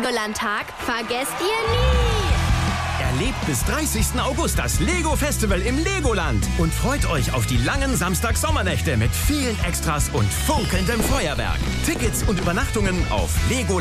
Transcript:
Legoland-Tag vergesst ihr nie. Erlebt bis 30. August das Lego Festival im Legoland und freut euch auf die langen Samstag-Sommernächte mit vielen Extras und funkelndem Feuerwerk. Tickets und Übernachtungen auf Lego